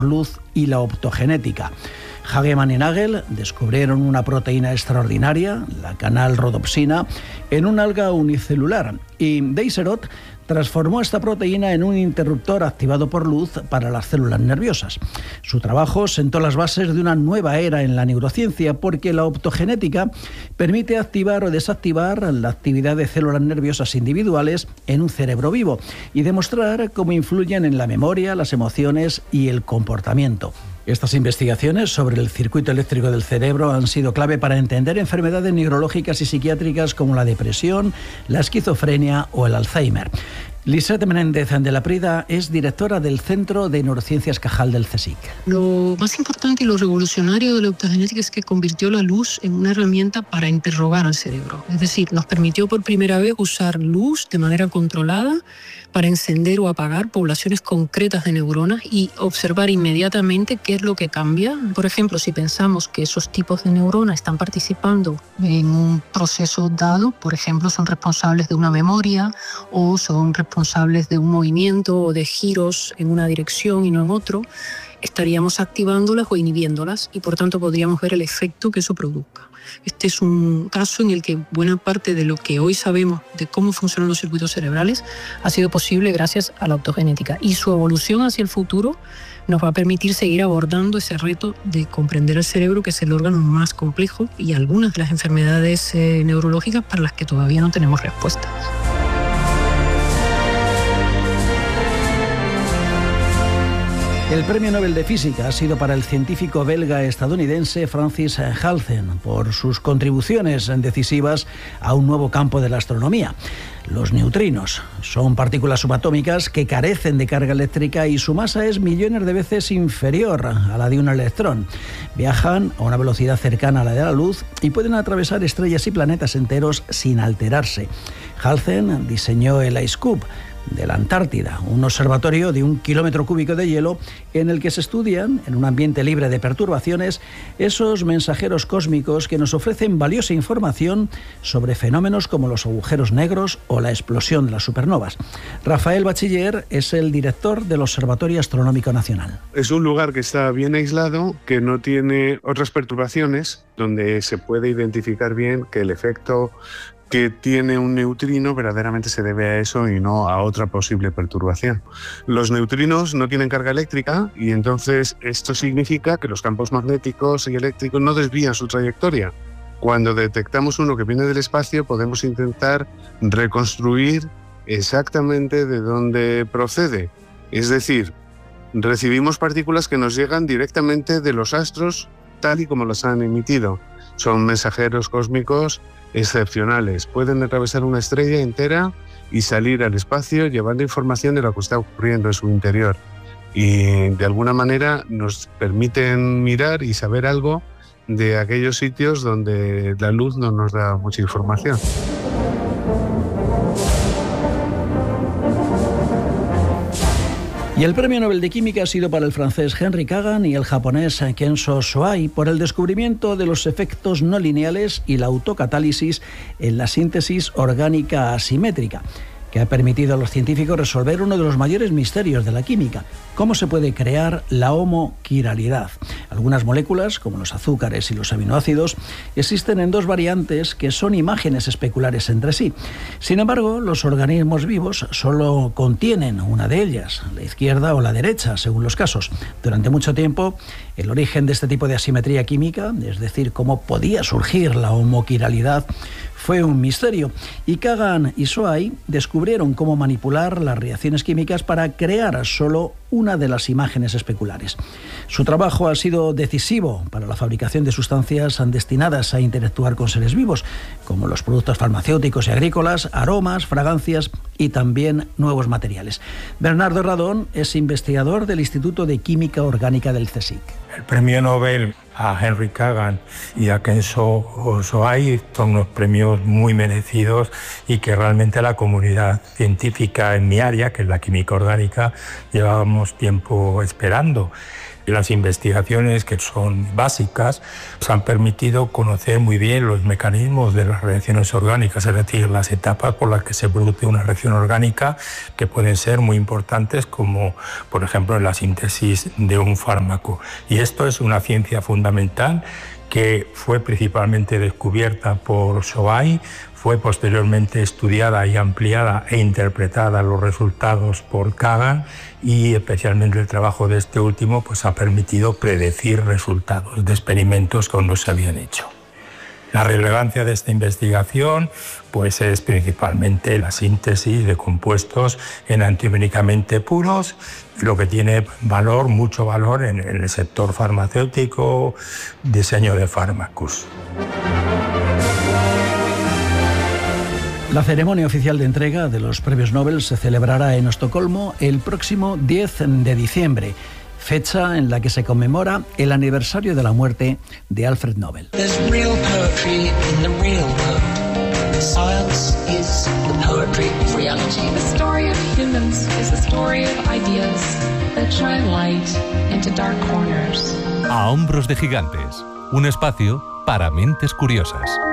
luz y la optogenética. Hagemann y Nagel descubrieron una proteína extraordinaria, la canalrhodopsina, en un alga unicelular, y Deiserot transformó esta proteína en un interruptor activado por luz para las células nerviosas. Su trabajo sentó las bases de una nueva era en la neurociencia, porque la optogenética permite activar o desactivar la actividad de células nerviosas individuales en un cerebro vivo y demostrar cómo influyen en la memoria, las emociones y el comportamiento. Estas investigaciones sobre el circuito eléctrico del cerebro han sido clave para entender enfermedades neurológicas y psiquiátricas como la depresión, la esquizofrenia o el Alzheimer. Lisette Menéndez de la Prida es directora del Centro de Neurociencias Cajal del CSIC. Lo más importante y lo revolucionario de la optogenética es que convirtió la luz en una herramienta para interrogar al cerebro. Es decir, nos permitió por primera vez usar luz de manera controlada para encender o apagar poblaciones concretas de neuronas y observar inmediatamente qué es lo que cambia. Por ejemplo, si pensamos que esos tipos de neuronas están participando en un proceso dado, por ejemplo, son responsables de una memoria o son responsables de un movimiento o de giros en una dirección y no en otro, estaríamos activándolas o inhibiéndolas y por tanto podríamos ver el efecto que eso produzca. Este es un caso en el que buena parte de lo que hoy sabemos de cómo funcionan los circuitos cerebrales ha sido posible gracias a la optogenética, y su evolución hacia el futuro nos va a permitir seguir abordando ese reto de comprender el cerebro, que es el órgano más complejo, y algunas de las enfermedades neurológicas para las que todavía no tenemos respuestas. El premio Nobel de Física ha sido para el científico belga-estadounidense Francis Halzen por sus contribuciones decisivas a un nuevo campo de la astronomía. Los neutrinos son partículas subatómicas que carecen de carga eléctrica y su masa es millones de veces inferior a la de un electrón. Viajan a una velocidad cercana a la de la luz y pueden atravesar estrellas y planetas enteros sin alterarse. Halzen diseñó el IceCube de la Antártida, un observatorio de 1 kilómetro cúbico de hielo en el que se estudian, en un ambiente libre de perturbaciones, esos mensajeros cósmicos que nos ofrecen valiosa información sobre fenómenos como los agujeros negros o la explosión de las supernovas. Rafael Bachiller es el director del Observatorio Astronómico Nacional. Es un lugar que está bien aislado, que no tiene otras perturbaciones, donde se puede identificar bien que el efecto que tiene un neutrino verdaderamente se debe a eso y no a otra posible perturbación. Los neutrinos no tienen carga eléctrica y entonces esto significa que los campos magnéticos y eléctricos no desvían su trayectoria. Cuando detectamos uno que viene del espacio, podemos intentar reconstruir exactamente de dónde procede. Es decir, recibimos partículas que nos llegan directamente de los astros tal y como las han emitido. Son mensajeros cósmicos excepcionales. Pueden atravesar una estrella entera y salir al espacio llevando información de lo que está ocurriendo en su interior. Y de alguna manera nos permiten mirar y saber algo de aquellos sitios donde la luz no nos da mucha información. Y el premio Nobel de Química ha sido para el francés Henry Kagan y el japonés Kenzo Shoai por el descubrimiento de los efectos no lineales y la autocatálisis en la síntesis orgánica asimétrica, que ha permitido a los científicos resolver uno de los mayores misterios de la química: cómo se puede crear la homoquiralidad. Algunas moléculas, como los azúcares y los aminoácidos, existen en dos variantes que son imágenes especulares entre sí. Sin embargo, los organismos vivos solo contienen una de ellas, la izquierda o la derecha, según los casos. Durante mucho tiempo, el origen de este tipo de asimetría química, es decir, cómo podía surgir la homoquiralidad, fue un misterio, y Kagan y Shoai descubrieron cómo manipular las reacciones químicas para crear solo una de las imágenes especulares. Su trabajo ha sido decisivo para la fabricación de sustancias destinadas a interactuar con seres vivos, como los productos farmacéuticos y agrícolas, aromas, fragancias y también nuevos materiales. Bernardo Radón es investigador del Instituto de Química Orgánica del CSIC. El premio Nobel a Henry Kagan y a Kenzo Shoai son unos premios muy merecidos y que realmente la comunidad científica en mi área, que es la química orgánica, llevábamos tiempo esperando. Las investigaciones, que son básicas, nos han permitido conocer muy bien los mecanismos de las reacciones orgánicas, es decir, las etapas por las que se produce una reacción orgánica, que pueden ser muy importantes, como por ejemplo en la síntesis de un fármaco. Y esto es una ciencia fundamental que fue principalmente descubierta por Shoai, fue posteriormente estudiada y ampliada e interpretada los resultados por Kagan, y especialmente el trabajo de este último pues ha permitido predecir resultados de experimentos que aún no se habían hecho. La relevancia de esta investigación pues es principalmente la síntesis de compuestos enantioméricamente puros, lo que tiene valor, mucho valor en el sector farmacéutico, diseño de fármacos. La ceremonia oficial de entrega de los premios Nobel se celebrará en Estocolmo el próximo 10 de diciembre, fecha en la que se conmemora el aniversario de la muerte de Alfred Nobel. A hombros de gigantes, un espacio para mentes curiosas.